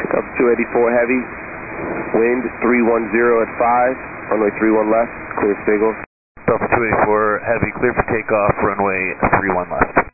Delta 284 Heavy, wind 310 at 5, runway 31 left, clear signal. Delta 284 Heavy, clear for takeoff, runway 31 left.